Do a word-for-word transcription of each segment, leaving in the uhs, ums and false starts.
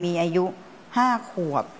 มีอายุห้าขวบ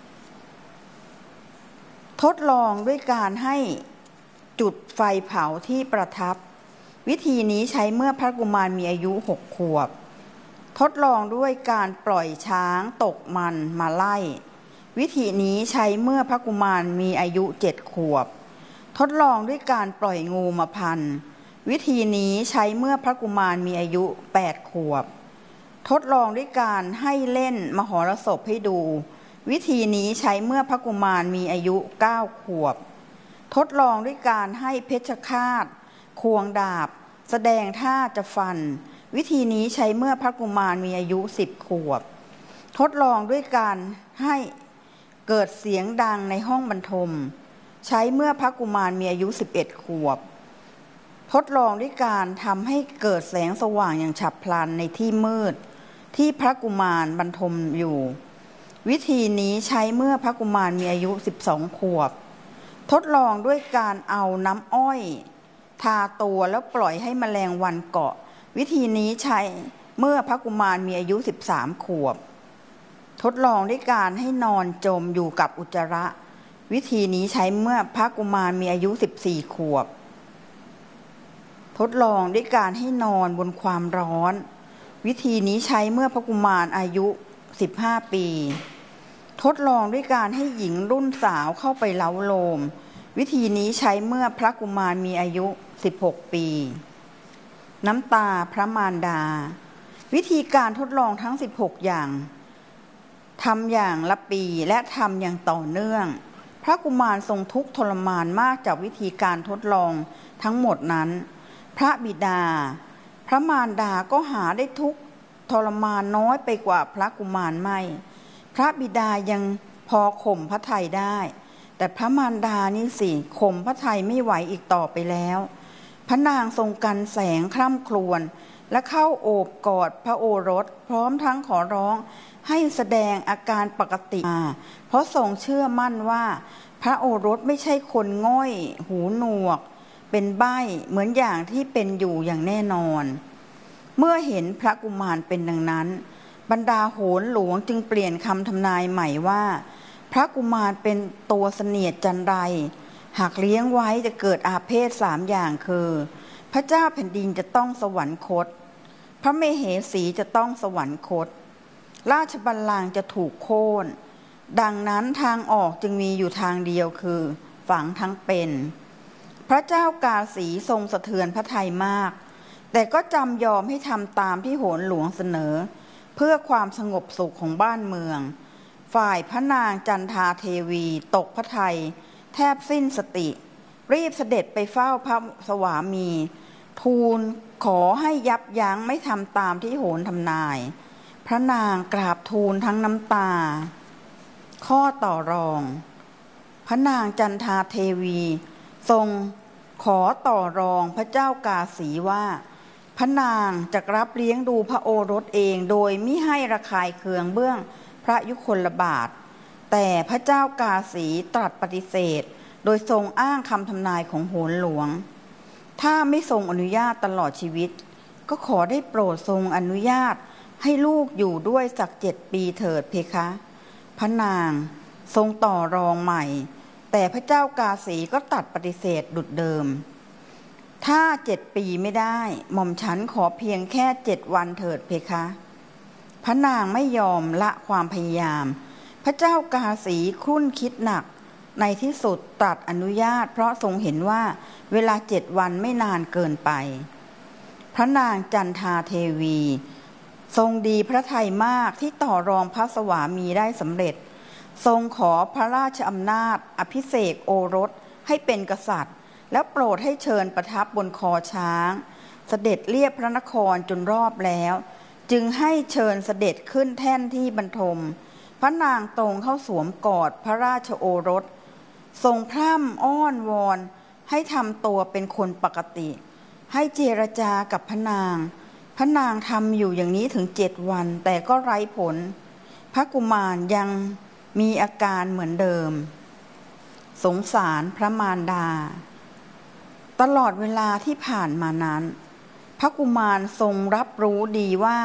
ทดลองด้วยการให้จุดไฟเผาที่ประทับวิธีนี้ใช้เมื่อพระกุมารมีอายุหกขวบทดลองด้วยการปล่อยช้างตกมันมาไล่วิธีนี้ใช้เมื่อพระกุมารมีอายุเจ็ดขวบทดลองด้วยการปล่อยงูมาพันวิธีนี้ใช้เมื่อพระกุมารมีอายุแปดขวบทดลองด้วยการให้เล่นมหรสพให้ดูวิธีนี้ใช้เมื่อพระกุมารมีอายุเก้าขวบทดลองด้วยการให้เพชฌฆาตควงดาบแสดงท่าจะฟันวิธีนี้ใช้เมื่อพระกุมารมีอายุสิบขวบทดลองด้วยการให้เกิดเสียงดังในห้องบรรทมใช้เมื่อพระกุมารมีอายุสิบเอ็ดขวบทดลองด้วยการทำให้เกิดแสงสว่างอย่างฉับพลันในที่มืดที่พระกุมารบรรทมอยู่วิธีนี้ใช้เมื่อพระกุมารมีอายุสิบสองขวบทดลองด้วยการเอาน้ำอ้อยทาตัวแล้วปล่อยให้แมลงวันเกาะวิธีนี้ใช้เมื่อพระกุมารมีอายุสิบสามขวบทดลองด้วยการให้นอนจมอยู่กับอุจจาระวิธีนี้ใช้เมื่อพระกุมารมีอายุสิบสี่ขวบทดลองด้วยการให้นอนบนความร้อนวิธีนี้ใช้เมื่อพระกุมารอายุสิบห้าปีทดลองด้วยการให้หญิงรุ่นสาวเข้าไปเล้าโลมวิธีนี้ใช้เมื่อพระกุมารมีอายุสิบหกปีน้ำตาพระมารดาวิธีการทดลองทั้งสิบหกอย่างทำอย่างละปีและทำอย่างต่อเนื่องพระกุมารทรงทุกข์ทรมานมากจากวิธีการทดลองทั้งหมดนั้นพระบิดาพระมารดาก็หาได้ทุกข์ทรมานน้อยไปกว่าพระกุมารไม่พระบิดายังพอข่มพระทัยได้แต่พระมารดานี่สิข่มพระทัยไม่ไหวอีกต่อไปแล้วพระนางทรงกันแสงคร่ำครวญและเข้าโอบกอดพระโอรสพร้อมทั้งขอร้องให้แสดงอาการปกติมาเพราะทรงเชื่อมั่นว่าพระโอรสไม่ใช่คนง่อยหูหนวกเป็นใบ้เหมือนอย่างที่เป็นอยู่อย่างแน่นอนเมื่อเห็นพระกุมารเป็นดังนั้นบรรดาโหรหลวงจึงเปลี่ยนคำทำนายใหม่ว่าพระกุมารเป็นตัวเสนียดจันไรหากเลี้ยงไว้จะเกิดอาเพศสามอย่างคือพระเจ้าแผ่นดินจะต้องสวรรคตพระเมเหสีจะต้องสวรรคตราชบัลลังก์จะถูกโค่นดังนั้นทางออกจึงมีอยู่ทางเดียวคือฝังทั้งเป็นพระเจ้ากาสีทรงสะเทือนพระทัยมากแต่ก็จำยอมให้ทำตามที่โหรหลวงเสนอเพื่อความสงบสุขของบ้านเมืองฝ่ายพระนางจันทาเทวีตกพระทัยแทบสิ้นสติรีบเสด็จไปเฝ้าพระสวามีทูลขอให้ยับยั้งไม่ทำตามที่โหรทำนายพระนางกราบทูลทั้งน้ำตาข้อต่อรองพระนางจันทาเทวีทรงขอต่อรองพระเจ้ากาสีว่าพระนางจะรับเลี้ยงดูพระโอรสเองโดยมิให้ระคายเคืองเบื้องพระยุคลบาทแต่พระเจ้ากาสีตรัสปฏิเสธโดยทรงอ้างคำทำนายของโหรหลวงถ้าไม่ทรงอนุญาตตลอดชีวิตก็ขอได้โปรดทรงอนุญาตให้ลูกอยู่ด้วยสักเจ็ดปีเถิดเพคะพระนางทรงต่อรองใหม่แต่พระเจ้ากาสีก็ตัดปฏิเสธดุจเดิมถ้าเจ็ดปีไม่ได้หม่อมฉันขอเพียงแค่เจ็ดวันเถิดเพคะพระนางไม่ยอมละความพยายามพระเจ้ากาสีครุ่นคิดหนักในที่สุดตรัสอนุญาตเพราะทรงเห็นว่าเวลาเจ็ดวันไม่นานเกินไปพระนางจันทาเทวีทรงดีพระทัยมากที่ต่อรองพระสวามีได้สำเร็จทรงขอพระราชอำนาจอภิเษกโอรสให้เป็นกษัตริย์แล้วโปรดให้เชิญประทับบนคอช้างเสด็จเลียบพระนครจนรอบแล้วจึงให้เชิญเสด็จขึ้นแท่นที่บรรทมพระนางตรงเข้าสวมกอดพระราชโอรสทรงพร่ำอ้อนวอนให้ทำตัวเป็นคนปกติให้เจรจากับพระนางพระนางทำอยู่อย่างนี้ถึงเจ็ดวันแต่ก็ไร้ผลพระกุมารยังมีอาการเหมือนเดิมสงสารพระมารดาตลอดเวลาที่ผ่านมานั้นพระกุมารทรงรับรู้ดีว่า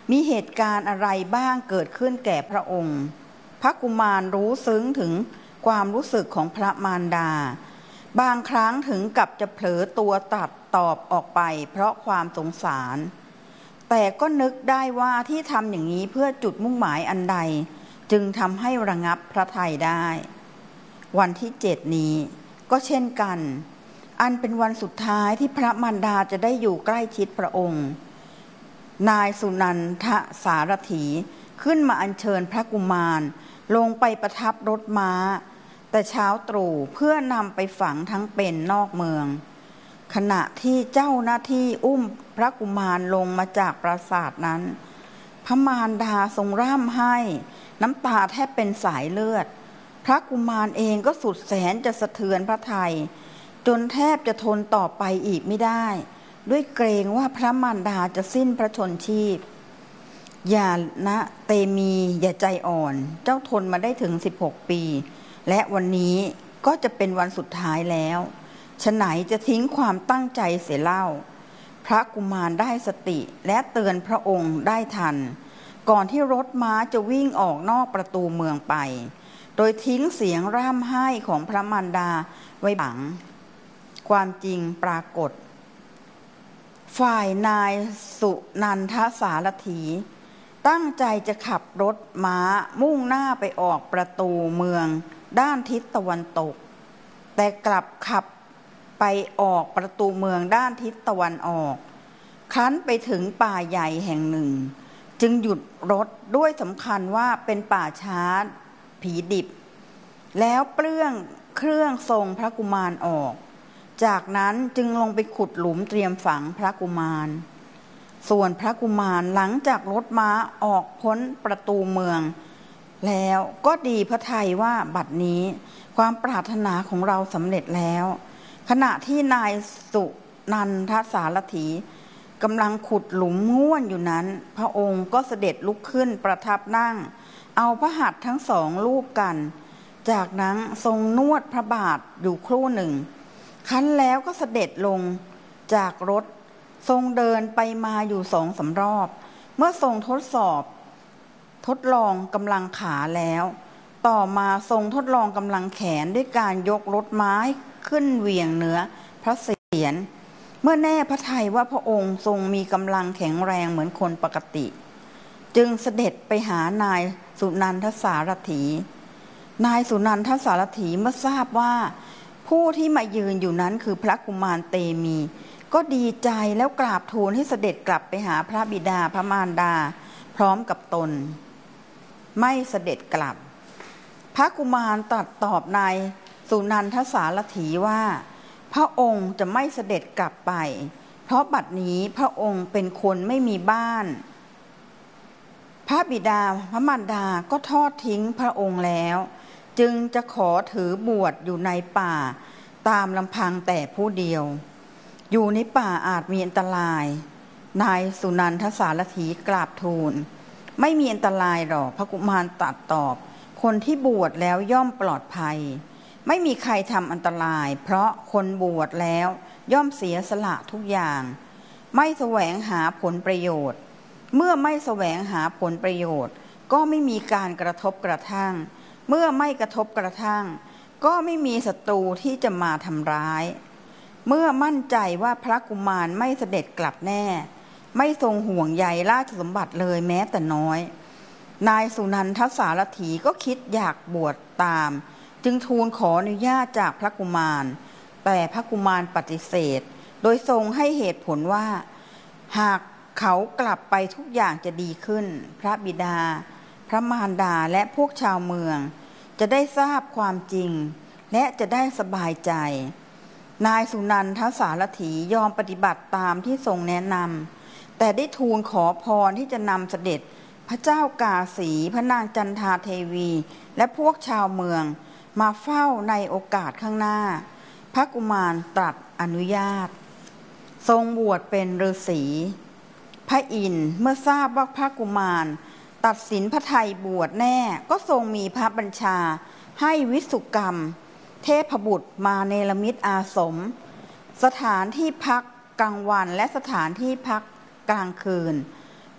มีเหตุการณ์อะไรบ้างเกิดขึ้นแก่พระองค์พระกุมารรู้ซึ้งถึงความรู้สึกของพระมารดาบางครั้งถึงกับจะเผลอตัวตัดตอบออกไปเพราะความสงสารแต่ก็นึกได้ว่าที่ทำอย่างนี้เพื่อจุดมุ่งหมายอันใดจึงทำให้ระงับพระทัยได้วันที่เจ็ดนี้ก็เช่นกันอันเป็นวันสุดท้ายที่พระมารดาจะได้อยู่ใกล้ชิดพระองค์นายสุนันทสารถีขึ้นมาอัญเชิญพระกุมารลงไปประทับรถม้าแต่เช้าตรู่เพื่อนำไปฝังทั้งเป็นนอกเมืองขณะที่เจ้าหน้าที่อุ้มพระกุมารลงมาจากปราสาทนั้นพระมารดาทรงร่ำไห้น้ำตาแทบเป็นสายเลือดพระกุมารเองก็สุดแสนจะสะเทือนพระทัยจนแทบจะทนต่อไปอีกไม่ได้ด้วยเกรงว่าพระมารดาจะสิ้นพระชนชีพอย่านะเตมีอย่าใจอ่อนเจ้าทนมาได้ถึงสิบหกปีและวันนี้ก็จะเป็นวันสุดท้ายแล้วฉะไหนจะทิ้งความตั้งใจเสียเล่าพระกุมารได้สติและเตือนพระองค์ได้ทันก่อนที่รถม้าจะวิ่งออกนอกประตูเมืองไปโดยทิ้งเสียงร่ำไห้ของพระมารดาไว้หลังความจริงปรากฏฝ่ายนายสุนันทสารถีตั้งใจจะขับรถม้ามุ่งหน้าไปออกประตูเมืองด้านทิศตะวันตกแต่กลับขับไปออกประตูเมืองด้านทิศตะวันออกครั้นไปถึงป่าใหญ่แห่งหนึ่งจึงหยุดรถด้วยสำคัญว่าเป็นป่าช้าผีดิบแล้วเปลื้องเครื่องทรงพระกุมารออกจากนั้นจึงลงไปขุดหลุมเตรียมฝังพระกุมารส่วนพระกุมารหลังจากรถม้าออกพ้นประตูเมืองแล้วก็ดีพระทัยว่าบัดนี้ความปรารถนาของเราสำเร็จแล้วขณะที่นายสุนันทสารถีกำลังขุดหลุมง่วนอยู่นั้นพระองค์ก็เสด็จลุกขึ้นประทับนั่งเอาพระหัตถ์ทั้งสองลูบกันจากนั้นทรงนวดพระบาทอยู่ครู่หนึ่งครั้นแล้วก็เสด็จลงจากรถทรงเดินไปมาอยู่สองสามรอบเมื่อทรงทดสอบทดลองกำลังขาแล้วต่อมาทรงทดลองกำลังแขนด้วยการยกรถม้าขึ้นเหวี่ยงเหนือพระเศียรเมื่อแน่พระทัยว่าพระองค์ทรงมีกำลังแข็งแรงเหมือนคนปกติจึงเสด็จไปหานายสุนันทสารถีนายสุนันทสารถีเมื่อทราบว่าผู้ที่มายืนอยู่นั้นคือพระกุมารเตมีก็ดีใจแล้วกราบทูลให้เสด็จกลับไปหาพระบิดาพระมารดาพร้อมกับตนไม่เสด็จกลับพระกุมารตรัสตอบนายสุนันทสารถีว่าพระองค์จะไม่เสด็จกลับไปเพราะบัดนี้พระองค์เป็นคนไม่มีบ้านพระบิดาพระมารดาก็ทอดทิ้งพระองค์แล้วจึงจะขอถือบวชอยู่ในป่าตามลำพังแต่ผู้เดียวอยู่ในป่าอาจมีอันตรายนายสุนันทสารถีกราบทูลไม่มีอันตรายหรอกพระกุมารตรัสตอบคนที่บวชแล้วย่อมปลอดภัยไม่มีใครทำอันตรายเพราะคนบวชแล้วย่อมเสียสละทุกอย่างไม่แสวงหาผลประโยชน์เมื่อไม่แสวงหาผลประโยชน์ก็ไม่มีการกระทบกระทั่งเมื่อไม่กระทบกระทั่งก็ไม่มีศัตรูที่จะมาทำร้ายเมื่อมั่นใจว่าพระกุมารไม่เสด็จกลับแน่ไม่ทรงห่วงใยราชสมบัติเลยแม้แต่น้อยนายสุนันทสารถีก็คิดอยากบวชตามจึงทูลขออนุญาตจากพระกุมารแต่พระกุมารปฏิเสธโดยทรงให้เหตุผลว่าหากเขากลับไปทุกอย่างจะดีขึ้นพระบิดาพระมารดาและพวกชาวเมืองจะได้ทราบความจริงและจะได้สบายใจนายสุนันทสารถียอมปฏิบัติตามที่ทรงแนะนำแต่ได้ทูลขอพรที่จะนำเสด็จพระเจ้ากาสีพระนางจันทาเทวีและพวกชาวเมืองมาเฝ้าในโอกาสข้างหน้าพระกุมารตรัสอนุญาตทรงบวชเป็นฤาษีพระอินทร์เมื่อทราบว่าพระกุมารตัดสินพระทัยบวชแน่ก็ทรงมีพระบัญชาให้วิสุกรรมเทพบุตรมาเนรมิตอาสมสถานที่พักกลางวันและสถานที่พักกลางคืน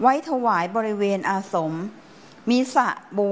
ไว้ถวายบริเวณอาสม มีสระบัว